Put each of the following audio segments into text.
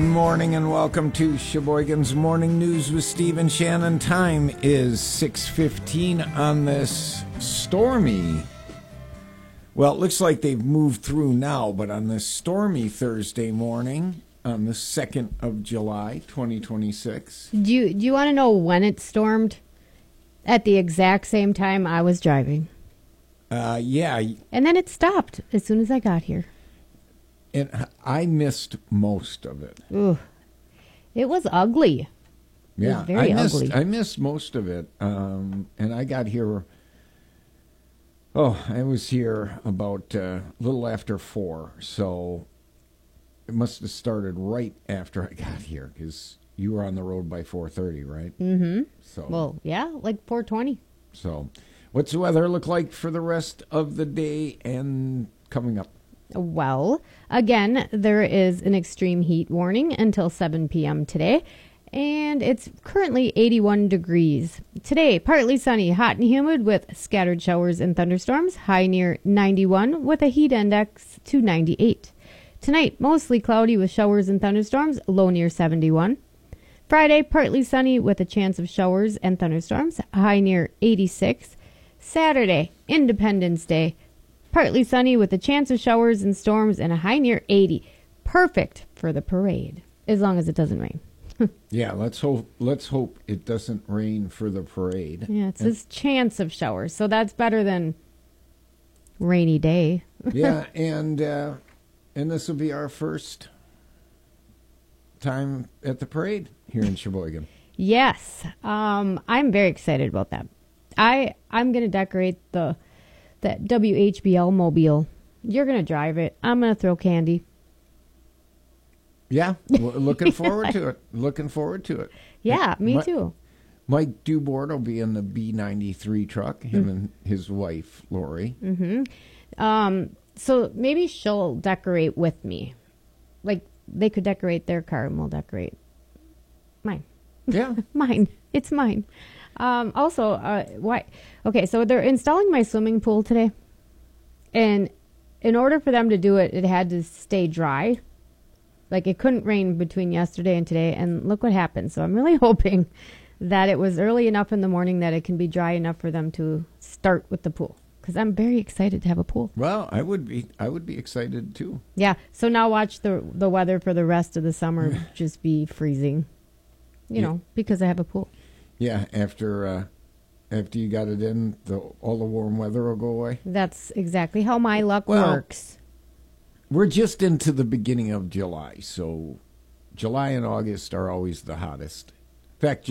morning and welcome to Sheboygan's Morning News with Steve and Shannon. Time is 6:15 on this stormy, well, it looks like they've moved through now, but on this stormy Thursday morning, on the 2nd of July, 2026. Do you want to know when it stormed? At the exact same time I was driving. Yeah. And then it stopped as soon as I got here. And I missed most of it. Ooh. It was ugly. It was very ugly. I missed most of it. And I got here, I was here about a little after 4. So it must have started right after I got here because you were on the road by 4:30, right? Mm-hmm. So, well, yeah, like 4:20. So what's the weather look like for the rest of the day and coming up? Well, again, there is an extreme heat warning until 7 p.m. today, and it's currently 81 degrees. Today, partly sunny, hot and humid with scattered showers and thunderstorms, high near 91 with a heat index to 98. Tonight, mostly cloudy with showers and thunderstorms, low near 71. Friday, partly sunny with a chance of showers and thunderstorms, high near 86. Saturday, Independence Day, partly sunny with a chance of showers and storms and a high near 80. Perfect for the parade, as long as it doesn't rain. Yeah, let's hope it doesn't rain for the parade. Yeah, it says chance of showers, so that's better than rainy day. Yeah, and this will be our first time at the parade here in Sheboygan. Yes, I'm very excited about that. I'm going to decorate that WHBL mobile. You're going to drive it. I'm going to throw candy. Yeah, looking forward to it. Looking forward to it. Yeah, me too. Mike Dubord will be in the B93 truck, him and his wife, Lori. Mm-hmm. So maybe she'll decorate with me. Like, they could decorate their car and we'll decorate mine. Yeah. Mine. It's mine. Why? Okay, so they're installing my swimming pool today. And in order for them to do it, it had to stay dry. Like, it couldn't rain between yesterday and today. And look what happened. So I'm really hoping that it was early enough in the morning that it can be dry enough for them to start with the pool. Because I'm very excited to have a pool. Well, I would be excited too. Yeah. So now watch the weather for the rest of the summer just be freezing. You know, because I have a pool. Yeah, after you got it in, all the warm weather will go away. That's exactly how my luck works. We're just into the beginning of July, so July and August are always the hottest. In fact,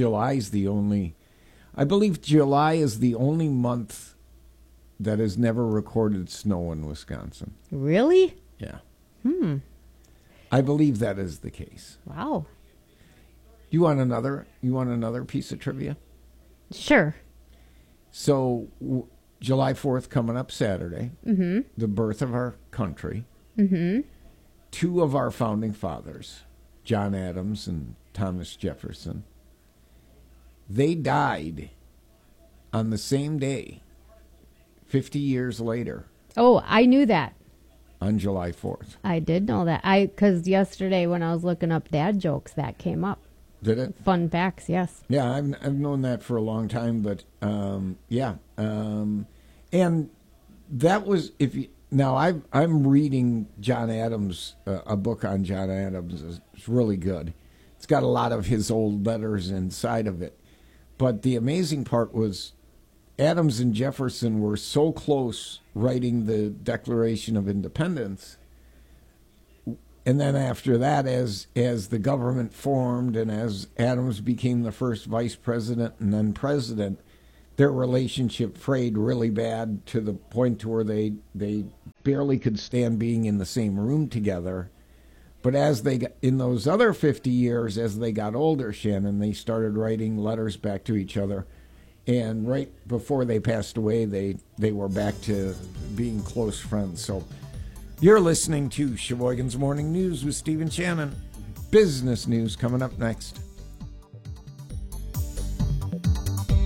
I believe July is the only month that has never recorded snow in Wisconsin. Really? Yeah. I believe that is the case. Wow. You want another piece of trivia? Sure. So July 4th coming up Saturday, the birth of our country. Mm-hmm. 2 of our founding fathers, John Adams and Thomas Jefferson, they died on the same day, 50 years later. Oh, I knew that. On July 4th. I did know that. Because yesterday when I was looking up dad jokes, that came up. Did it? Fun facts, yes. Yeah, I've known that for a long time, but yeah. And that was, now I'm reading John Adams, a book on John Adams. It's really good. It's got a lot of his old letters inside of it. But the amazing part was Adams and Jefferson were so close writing the Declaration of Independence. And then after that, as the government formed and as Adams became the first vice president and then president, their relationship frayed really bad to the point to where they barely could stand being in the same room together. But as they got, in those other 50 years, as they got older, Shannon, they started writing letters back to each other. And right before they passed away, they were back to being close friends. So you're listening to Sheboygan's Morning News with Steve and Shannon. Business news coming up next.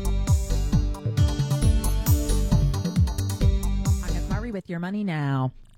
With your money now.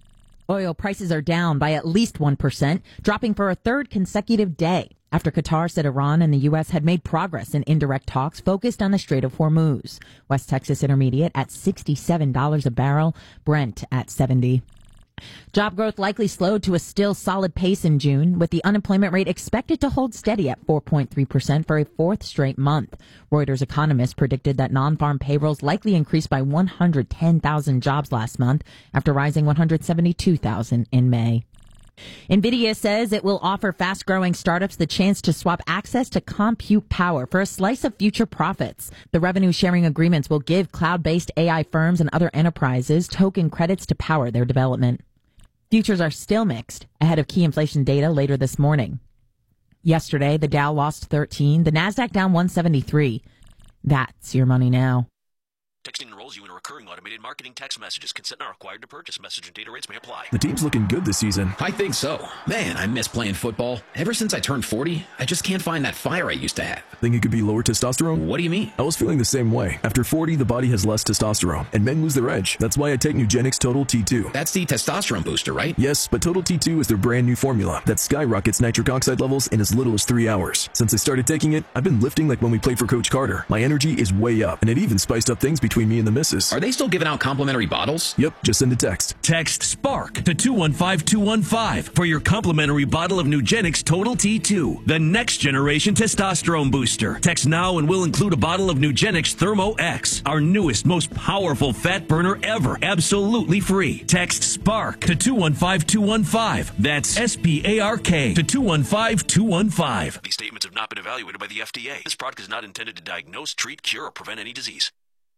Oil prices are down by at least 1%, dropping for a third consecutive day after Qatar said Iran and the U.S. had made progress in indirect talks focused on the Strait of Hormuz. West Texas Intermediate at $67 a barrel, Brent at $70. Job growth likely slowed to a still solid pace in June, with the unemployment rate expected to hold steady at 4.3% for a fourth straight month. Reuters economists predicted that non-farm payrolls likely increased by 110,000 jobs last month after rising 172,000 in May. NVIDIA says it will offer fast-growing startups the chance to swap access to compute power for a slice of future profits. The revenue-sharing agreements will give cloud-based AI firms and other enterprises token credits to power their development. Futures are still mixed ahead of key inflation data later this morning. Yesterday, the Dow lost 13, the Nasdaq down 173. That's your money now. Texting enrolls you in a recurring automated marketing text messages. Consent not required to purchase. Message and data rates may apply. The team's looking good this season. I think so. Man, I miss playing football. Ever since I turned 40, I just can't find that fire I used to have. Think it could be lower testosterone? What do you mean? I was feeling the same way. After 40, the body has less testosterone, and men lose their edge. That's why I take Nugenix Total T2. That's the testosterone booster, right? Yes, but Total T2 is their brand new formula that skyrockets nitric oxide levels in as little as 3 hours. Since I started taking it, I've been lifting like when we played for Coach Carter. My energy is way up, and it even spiced up things between me and the missus. Are they still giving out complimentary bottles? Yep, just send a text. Text SPARK to 215-215 for your complimentary bottle of Nugenix Total T2, the next generation testosterone booster. Text now and we'll include a bottle of Nugenix Thermo X, our newest, most powerful fat burner ever, absolutely free. Text SPARK to 215-215. That's SPARK to 215-215. These statements have not been evaluated by the FDA. This product is not intended to diagnose, treat, cure, or prevent any disease.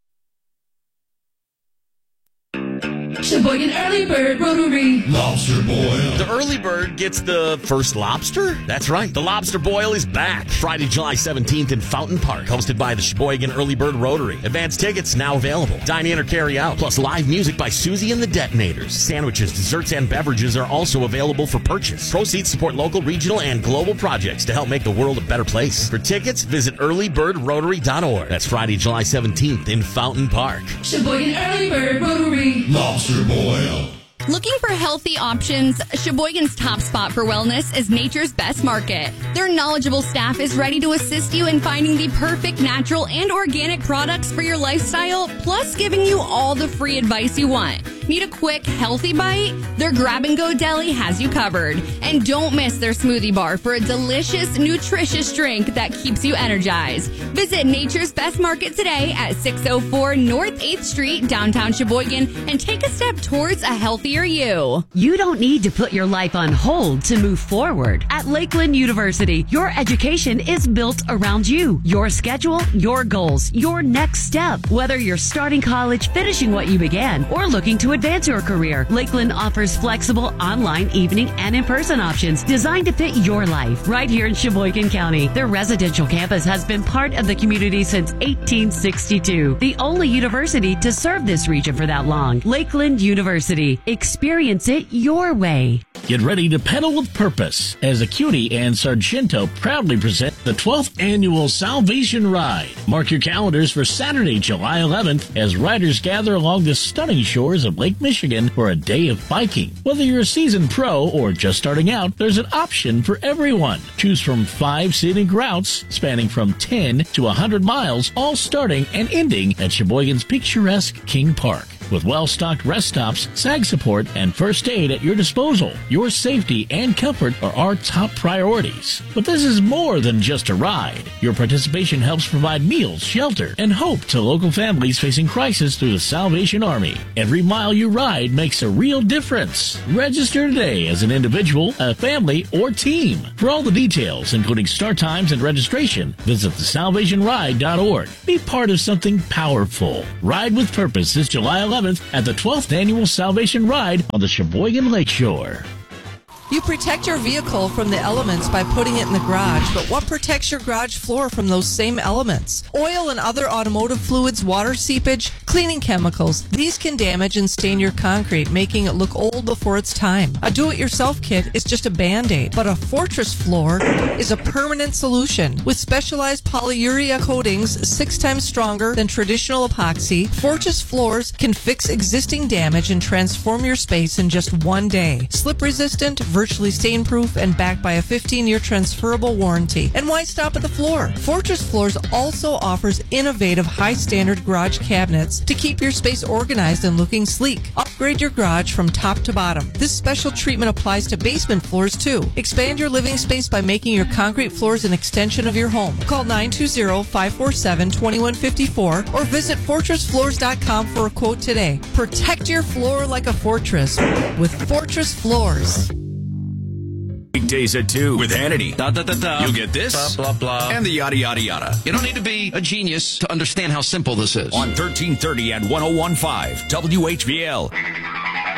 Sheboygan Early Bird Rotary. Lobster Boil. The Early Bird gets the first lobster? That's right. The Lobster Boil is back. Friday, July 17th in Fountain Park. Hosted by the Sheboygan Early Bird Rotary. Advance tickets now available. Dine in or carry out. Plus live music by Susie and the Detonators. Sandwiches, desserts, and beverages are also available for purchase. Proceeds support local, regional, and global projects to help make the world a better place. For tickets, visit earlybirdrotary.org. That's Friday, July 17th in Fountain Park. Sheboygan Early Bird Rotary. Lobster Boil. Looking for healthy options? Sheboygan's top spot for wellness is Nature's Best Market. Their knowledgeable staff is ready to assist you in finding the perfect natural and organic products for your lifestyle, plus giving you all the free advice you want. Need a quick, healthy bite? Their grab-and-go deli has you covered. And don't miss their smoothie bar for a delicious, nutritious drink that keeps you energized. Visit Nature's Best Market today at 604 North 8th Street, downtown Sheboygan, and take a step towards a healthier you. You don't need to put your life on hold to move forward. At Lakeland University, your education is built around you, your schedule, your goals, your next step. Whether you're starting college, finishing what you began, or looking to advance your career, Lakeland offers flexible online, evening, and in-person options designed to fit your life. Right here in Sheboygan County, their residential campus has been part of the community since 1862. The only university to serve this region for that long. Lakeland University. Experience it your way. Get ready to pedal with purpose as Acuity and Sargento proudly present the 12th Annual Salvation Ride. Mark your calendars for Saturday, July 11th as riders gather along the stunning shores of Lake Michigan for a day of biking. Whether you're a seasoned pro or just starting out, there's an option for everyone. Choose from 5 scenic routes spanning from 10 to 100 miles, all starting and ending at Sheboygan's picturesque King Park. With well-stocked rest stops, SAG support, and first aid at your disposal, your safety and comfort are our top priorities. But this is more than just a ride. Your participation helps provide meals, shelter, and hope to local families facing crisis through the Salvation Army. Every mile you ride makes a real difference. Register today as an individual, a family, or team. For all the details, including start times and registration, visit thesalvationride.org. Be part of something powerful. Ride with Purpose this July 11th at the 12th Annual Salvation Ride on the Sheboygan Lakeshore. You protect your vehicle from the elements by putting it in the garage, but what protects your garage floor from those same elements? Oil and other automotive fluids, water seepage, cleaning chemicals. These can damage and stain your concrete, making it look old before its time. A do-it-yourself kit is just a Band-Aid, but a Fortress floor is a permanent solution. With specialized polyurea coatings 6 times stronger than traditional epoxy, Fortress floors can fix existing damage and transform your space in just one day. Slip-resistant, virtually stain-proof, and backed by a 15-year transferable warranty. And why stop at the floor? Fortress Floors also offers innovative, high-standard garage cabinets to keep your space organized and looking sleek. Upgrade your garage from top to bottom. This special treatment applies to basement floors, too. Expand your living space by making your concrete floors an extension of your home. Call 920-547-2154 or visit FortressFloors.com for a quote today. Protect your floor like a fortress with Fortress Floors. Weekdays at 2 with Hannity. You'll get this, blah, blah, blah, and the yada, yada, yada. You don't need to be a genius to understand how simple this is. On 1330 and 101.5 WHBL.